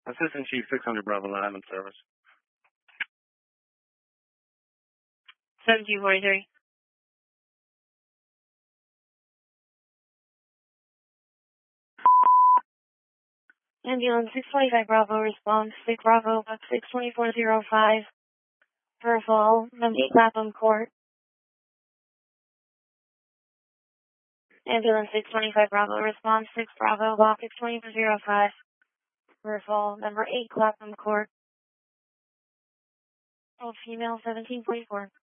Assistant Chief 600 Bravo Lineman Service. 1743. Ambulance 625 Bravo response 6 Bravo 62405 for a fall, number 8 Clapham Court. Ambulance 625 Bravo response 6 Bravo block 62405 for a fall, number 8 Clapham Court. Old female 1744.